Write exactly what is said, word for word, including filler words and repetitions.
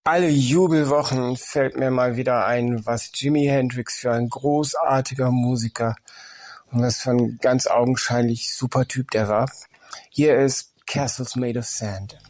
alle Jubelwochen fällt mir mal wieder ein, was Jimi Hendrix für ein großartiger Musiker und was für ein ganz augenscheinlich super Typ der war. Hier ist Castles Made of Sand.